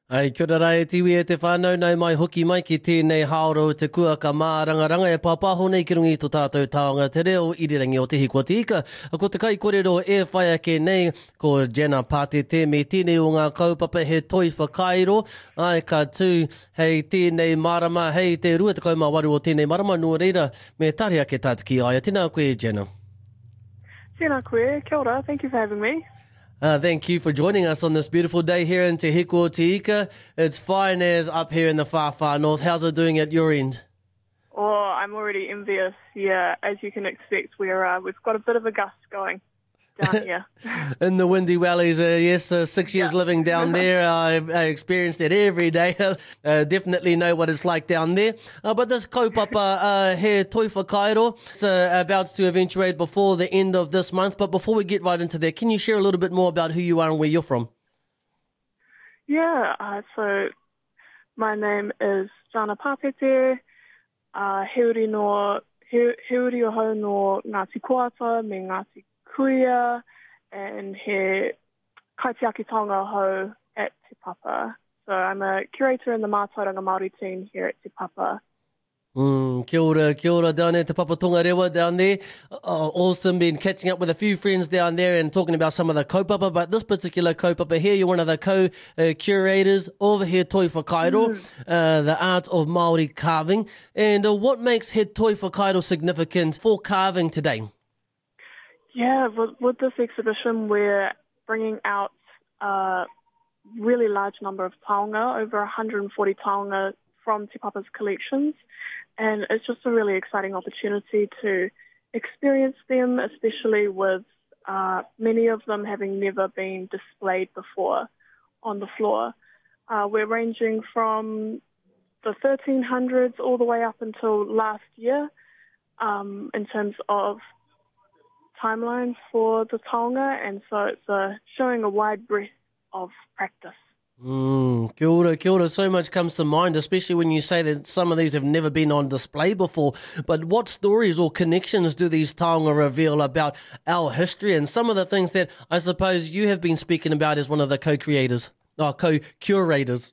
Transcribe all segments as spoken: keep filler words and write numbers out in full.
Ai, kia ora rai, tiwi e te whānau, nau mai hoki mai ki tēnei haoro te kua ka mārangaranga e pāpāho nei ki rungi tō tātou taonga te reo irirangi o te hikua te ika. A ko te kai kōrero e whai ake nei ko Jenna Pātete me tēnei o ngā kaupapa he toi whakairo. Ai, ka tū hei tēnei marama, hei te rua te kaumāwaru o tēnei marama, nō reira me tari ake tātu ki aia. Tēnā koe, Jenna. Tēnā koe, kia ora, thank you for having me. Uh, thank you for joining us on this beautiful day here in Te Hiko o Te Ika. It's fine as up here in the far, far north. How's it doing at your end? Oh, I'm already envious. Yeah, as you can expect, we're, uh, we've got a bit of a gust going down here. In the windy valleys, uh, yes, uh, six years Yeah. living down there, I've I experienced it every day. uh, definitely know what it's like down there. Uh, but this kaupapa uh, he toi whakairo, it's uh, about to eventuate before the end of this month. But before we get right into that, can you share a little bit more about who you are and where you're from? Yeah, uh, so my name is Jenna Pātete, uh, heuri no, he, heuri o hau no Ngāti Koata me Ngāti Kuia, and he kaitiaki taonga hau at Te Papa. So I'm a curator in the Mātauranga Māori team here at Te Papa. Mm, kia ora, kia ora down there, Te Papa Tongarewa down there. Uh, awesome, been catching up with a few friends down there and talking about some of the kaupapa, but this particular kaupapa here, you're one of the co-curators of He Toi Whakairo, Mm. uh, the art of Māori carving. And uh, what makes He Toi Whakairo significant for carving today? Yeah, with, with this exhibition, we're bringing out a really large number of taonga, over one hundred forty taonga from Te Papa's collections. And it's just a really exciting opportunity to experience them, especially with uh, many of them having never been displayed before on the floor. Uh, we're ranging from the thirteen hundreds all the way up until last year um, in terms of timeline for the taonga, and so it's uh, showing a wide breadth of practice. Mm, kia ora, kia ora. So much comes to mind, especially when you say that some of these have never been on display before. But what stories or connections do these taonga reveal about our history and some of the things that I suppose you have been speaking about as one of the co-creators, or co-curators?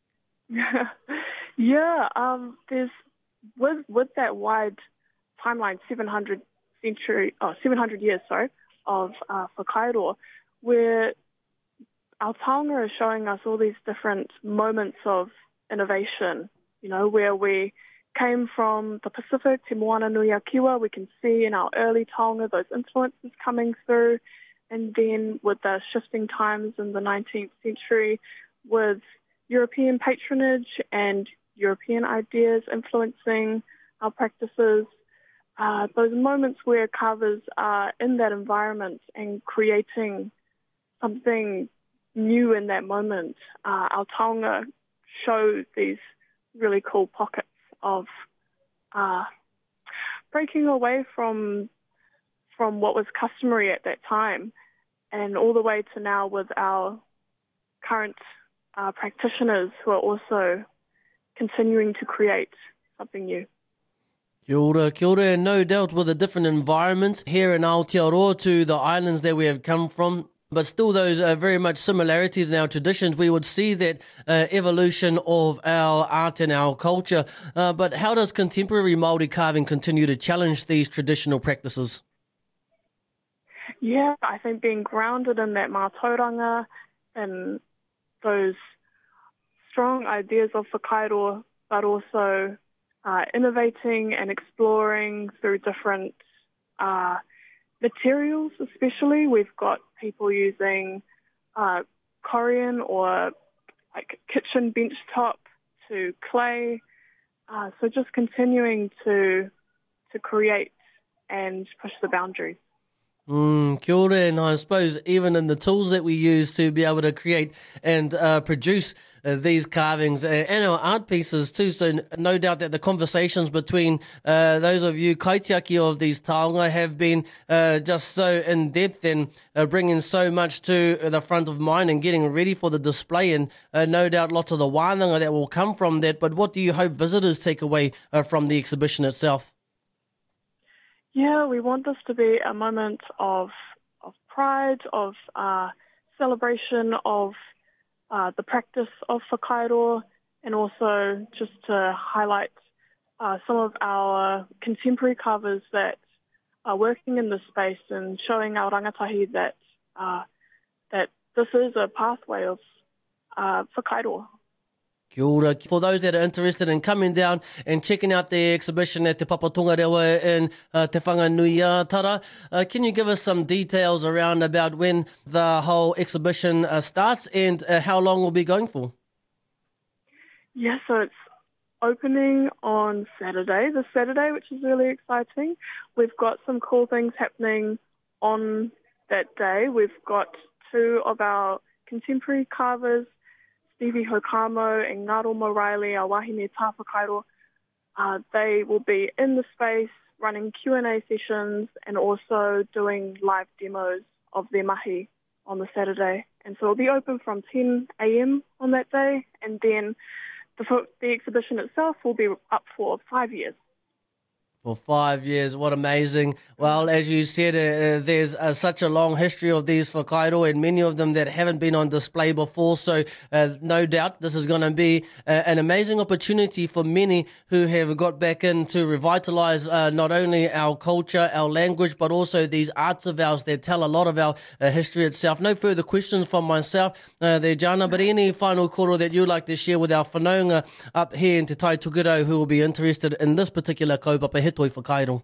yeah, um, there's with with that wide timeline, seven hundred century, oh, seven hundred years, sorry, of uh, whakairo, where our taonga is showing us all these different moments of innovation, you know, where we came from the Pacific, Te Moana Nui a Kiwa, we can see in our early taonga those influences coming through, and then with the shifting times in the nineteenth century, with European patronage and European ideas influencing our practices, uh, those moments where carvers are in that environment and creating something new in that moment. Uh, our taonga show these really cool pockets of uh, breaking away from from what was customary at that time, and all the way to now with our current uh, practitioners who are also continuing to create something new. Kia ora, kia ora, and no doubt with a different environment here in Aotearoa to the islands that we have come from, but still those are very much similarities in our traditions. We would see that uh, evolution of our art and our culture. Uh, but how does contemporary Māori carving continue to challenge these traditional practices? Yeah, I think being grounded in that mātauranga and those strong ideas of whakairo, but also uh, innovating and exploring through different uh, materials, especially. We've got people using uh, corian or like kitchen bench top to clay. Uh, so just continuing to to create and push the boundaries. Mm, kia ora, and I suppose even in the tools that we use to be able to create and uh, produce uh, these carvings and, and our art pieces too. So n- no doubt that the conversations between uh, those of you kaitiaki of these taonga have been uh, just so in depth and uh, bringing so much to the front of mind and getting ready for the display, and uh, no doubt lots of the wānanga that will come from that. But what do you hope visitors take away uh, from the exhibition itself? Yeah, we want this to be a moment of of pride, of uh, celebration of uh, the practice of whakairo, and also just to highlight uh, some of our contemporary carvers that are working in this space and showing our rangatahi that uh, that this is a pathway of uh, whakairo. Kia ora. For those that are interested in coming down and checking out the exhibition at Te Papatonga Rewa in uh, Te Whanganui-a-Tara, uh, can you give us some details around about when the whole exhibition uh, starts and uh, how long we'll be going for? Yeah, so it's opening on Saturday, this Saturday, which is really exciting. We've got some cool things happening on that day. We've got two of our contemporary carvers, Stevie Hokamo and Ngaro Moraili, our wahine tā whakairo. Uh, they will be in the space running Q and A sessions and also doing live demos of their mahi on the Saturday. And so it'll be open from ten a.m. on that day, and then the, the exhibition itself will be up for five years. For five years, what amazing. Well, as you said, uh, there's uh, such a long history of these whakairo and many of them that haven't been on display before. So uh, no doubt this is going to be uh, an amazing opportunity for many who have got back in to revitalize uh, not only our culture, our language, but also these arts of ours that tell a lot of our uh, history itself. No further questions from myself uh, there, Jana, but any final koro that you'd like to share with our whanaunga up here in Te Tai Tokiro who will be interested in this particular kaupapa he toi whakairo?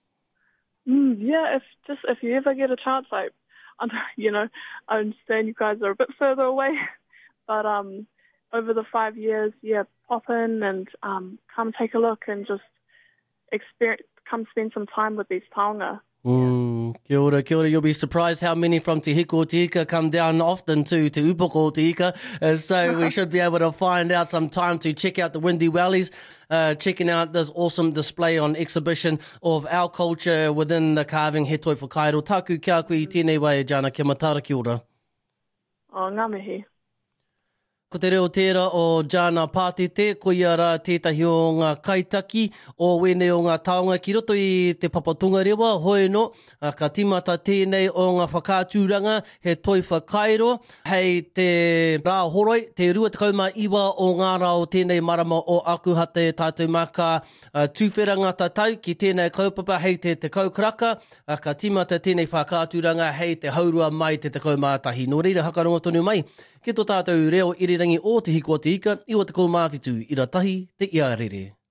Mm, yeah, if just if you ever get a chance, like, you know, I understand you guys are a bit further away, but um, over the five years, yeah, pop in and um, come take a look and just experience, come spend some time with these taonga. Mm, kia ora, kia ora. You'll be surprised how many from Te Hiko o Te Ika come down often to Te Upoko o Te Ika. Uh, so we should be able to find out some time to check out the Windy Wellies, uh, checking out this awesome display on exhibition of our culture within the carving he toi whakairo. Taku kia koe I tēnei wai, Jana, kia matara, kia ora. Oh, ngā mihi. Ko te reo tērā o Jana Pātete, ko ia rā tētahi o ngā kaitaki o wene o ngā taonga ki roto I te Papatonga Rewa, hoi no, ka timata tēnei o ngā whakātūranga he toi whakairo, hei te rā horoi, te rua te kauma iwa o ngā rao tēnei marama o Akuhate tātou maka uh, tūwheranga tatau ki tēnei kaupapa hei te te kaukaraka, uh, ka timata tēnei whakātūranga hei te haurua mai te te kaumātahi. Nō reira hakarongo tonu mai, ki tō tātou reo irirangi o Te Hiko o Te Ika, iwa te kaumāwhitu, ira tahi te ia rere.